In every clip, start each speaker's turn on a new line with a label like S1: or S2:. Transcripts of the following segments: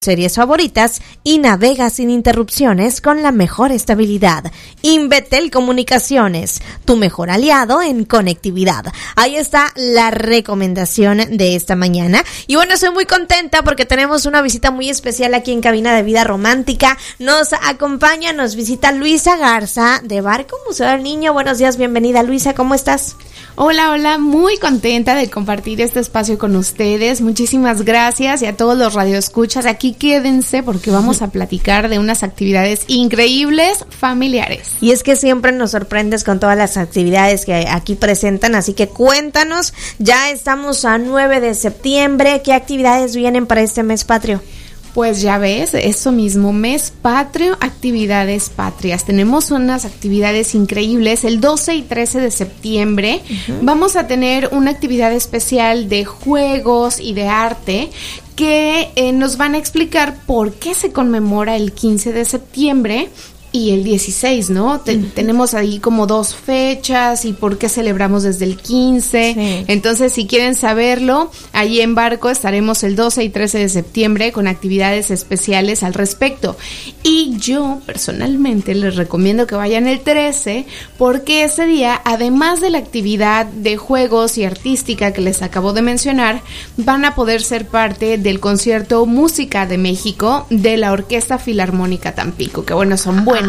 S1: series favoritas y navega sin interrupciones con la mejor estabilidad. Invetel Comunicaciones, tu mejor aliado en conectividad. Ahí está la recomendación de esta mañana. Y bueno, estoy muy contenta porque tenemos una visita muy especial aquí en Cabina de Vida Romántica. Nos acompaña, nos visita Luisa Garza de Barco Museo del Niño. Buenos días, bienvenida Luisa, ¿cómo estás?
S2: Hola, muy contenta de compartir este espacio con ustedes. Muchísimas gracias y a todos los radioescuchas. Aquí quédense porque vamos a platicar de unas actividades increíbles familiares.
S1: Y es que siempre nos sorprendes con todas las actividades que aquí presentan, así que cuéntanos, ya estamos a 9 de septiembre, ¿qué actividades vienen para este mes patrio?
S2: Pues ya ves, eso mismo, mes patrio, actividades patrias. Tenemos unas actividades increíbles. El 12 y 13 de septiembre vamos a tener una actividad especial de juegos y de arte que nos van a explicar por qué se conmemora el 15 de septiembre y el 16, ¿no? Tenemos ahí como dos fechas y por qué celebramos desde el 15. Sí. Entonces, si quieren saberlo, ahí en Barco estaremos el 12 y 13 de septiembre con actividades especiales al respecto. Y yo, personalmente, les recomiendo que vayan el 13 porque ese día, además de la actividad de juegos y artística que les acabo de mencionar, van a poder ser parte del concierto Música de México de la Orquesta Filarmónica Tampico, que bueno, son buenos.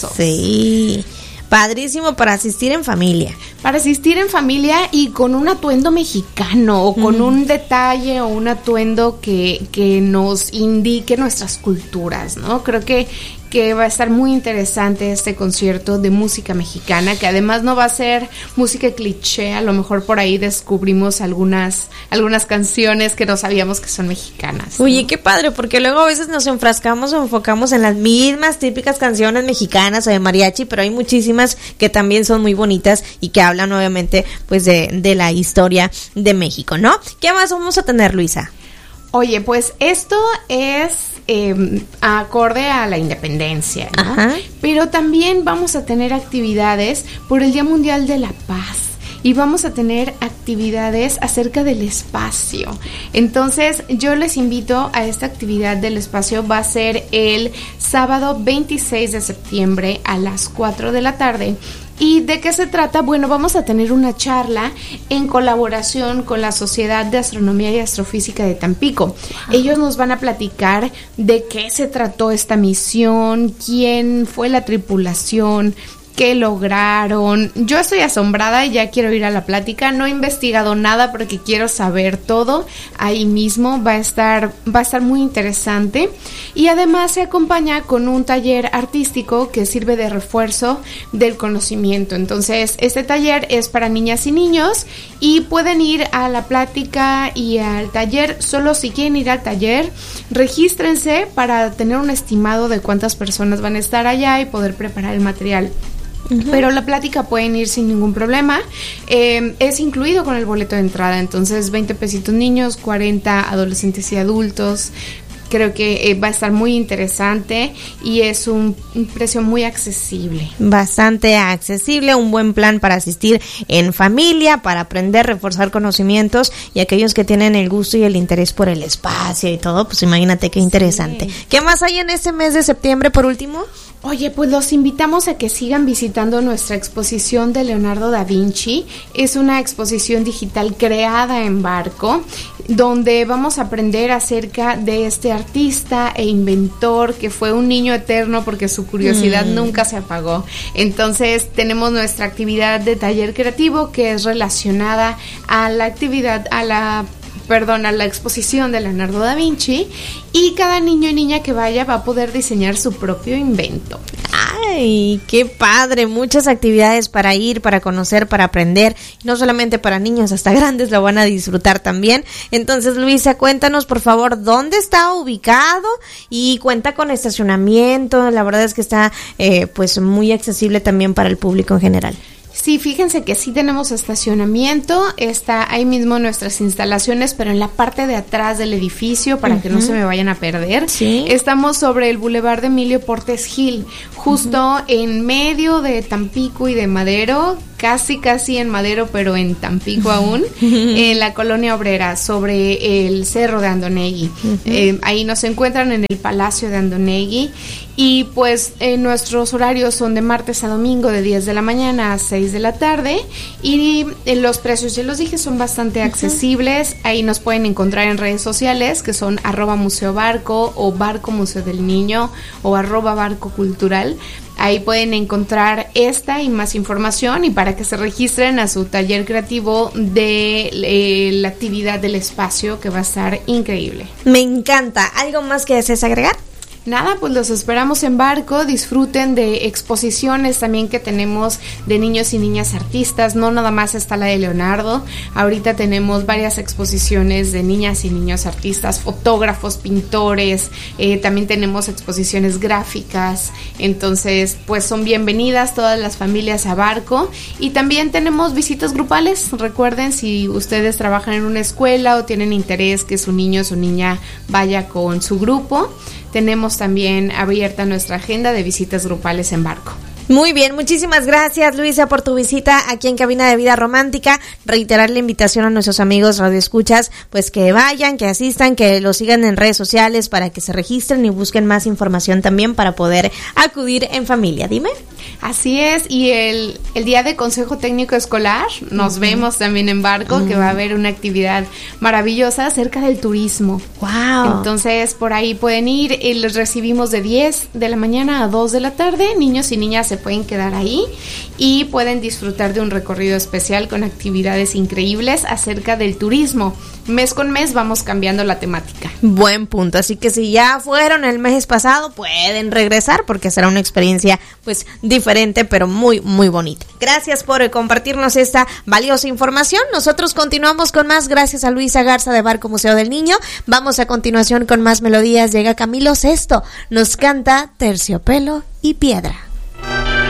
S1: Sí, padrísimo para asistir en familia.
S2: Para asistir en familia y con un atuendo mexicano o con un detalle o un atuendo que nos indique nuestras culturas, ¿no? Creo que va a estar muy interesante este concierto de música mexicana, que además no va a ser música cliché, a lo mejor por ahí descubrimos algunas canciones que no sabíamos que son mexicanas, ¿no?
S1: Oye, qué padre, porque luego a veces nos enfrascamos o enfocamos en las mismas típicas canciones mexicanas o de mariachi, pero hay muchísimas que también son muy bonitas y que hablan obviamente pues de la historia de México, ¿no? ¿Qué más vamos a tener, Luisa?
S2: Oye, pues esto es acorde a la independencia, ¿no? Ajá. Pero también vamos a tener actividades por el Día Mundial de la Paz y vamos a tener actividades acerca del espacio. Entonces, yo les invito a esta actividad del espacio. Va a ser el sábado 26 de septiembre a las 4 de la tarde. ¿Y de qué se trata? Bueno, vamos a tener una charla en colaboración con la Sociedad de Astronomía y Astrofísica de Tampico. Ellos nos van a platicar de qué se trató esta misión, quién fue la tripulación, qué lograron. Yo estoy asombrada y ya quiero ir a la plática. No he investigado nada porque quiero saber todo. Ahí mismo va a estar muy interesante. Y además se acompaña con un taller artístico que sirve de refuerzo del conocimiento. Entonces, este taller es para niñas y niños y pueden ir a la plática y al taller. Solo si quieren ir al taller, regístrense para tener un estimado de cuántas personas van a estar allá y poder preparar el material. Pero la plática pueden ir sin ningún problema. Es incluido con el boleto de entrada, entonces 20 pesitos niños, 40 adolescentes y adultos. Creo que va a estar muy interesante y es un precio muy accesible.
S1: Bastante accesible, un buen plan para asistir en familia, para aprender, reforzar conocimientos, y aquellos que tienen el gusto y el interés por el espacio y todo, pues imagínate qué interesante. Sí. ¿Qué más hay en este mes de septiembre por último?
S2: Oye, pues los invitamos a que sigan visitando nuestra exposición de Leonardo da Vinci. Es una exposición digital creada en Barco, donde vamos a aprender acerca de este artista e inventor que fue un niño eterno porque su curiosidad nunca se apagó. Entonces tenemos nuestra actividad de taller creativo que es relacionada a la actividad, a la exposición de Leonardo da Vinci, y cada niño y niña que vaya va a poder diseñar su propio invento.
S1: ¡Ay, qué padre! Muchas actividades para ir, para conocer, para aprender, no solamente para niños, hasta grandes lo van a disfrutar también. Entonces, Luisa, cuéntanos por favor dónde está ubicado y cuenta con estacionamiento. La verdad es que está pues muy accesible también para el público en general.
S2: Sí, fíjense que sí tenemos estacionamiento, está ahí mismo nuestras instalaciones, pero en la parte de atrás del edificio para que no se me vayan a perder.
S1: Sí.
S2: Estamos sobre el Boulevard de Emilio Portes Gil, justo en medio de Tampico y de Madero, casi en Madero, pero en Tampico aún, en la Colonia Obrera, sobre el Cerro de Andonegui. Ahí nos encuentran en el Palacio de Andonegui. Y pues nuestros horarios son de martes a domingo de 10 de la mañana a 6 de la tarde y los precios, ya los dije, son bastante accesibles. Ahí nos pueden encontrar en redes sociales que son @museobarco o Barco Museo del Niño o @barcocultural. Ahí pueden encontrar esta y más información y para que se registren a su taller creativo de la actividad del espacio, que va a estar increíble.
S1: Me encanta. ¿Algo más que desees agregar?
S2: Nada, pues los esperamos en Barco, disfruten de exposiciones también que tenemos de niños y niñas artistas, no nada más está la de Leonardo, ahorita tenemos varias exposiciones de niñas y niños artistas, fotógrafos, pintores, también tenemos exposiciones gráficas, entonces pues son bienvenidas todas las familias a Barco y también tenemos visitas grupales, recuerden si ustedes trabajan en una escuela o tienen interés que su niño o su niña vaya con su grupo, tenemos también abierta nuestra agenda de visitas grupales en Barco.
S1: Muy bien, muchísimas gracias, Luisa, por tu visita aquí en Cabina de Vida Romántica. Reiterar la invitación a nuestros amigos radioescuchas, pues que vayan, que asistan, que lo sigan en redes sociales para que se registren y busquen más información también para poder acudir en familia. Dime.
S2: Así es, y el día de Consejo Técnico Escolar nos vemos también en Barco, que va a haber una actividad maravillosa acerca del turismo.
S1: Wow.
S2: Entonces por ahí pueden ir y les recibimos de 10 de la mañana a 2 de la tarde, niños y niñas se pueden quedar ahí y pueden disfrutar de un recorrido especial con actividades increíbles acerca del turismo. Mes con mes vamos cambiando la temática.
S1: Buen punto, así que si ya fueron el mes pasado pueden regresar porque será una experiencia pues diferente pero muy muy bonita. Gracias por compartirnos esta valiosa información. Nosotros continuamos con más, gracias a Luisa Garza de Barco Museo del Niño. Vamos a continuación con más melodías. Llega Camilo Sesto, nos canta Terciopelo y Piedra.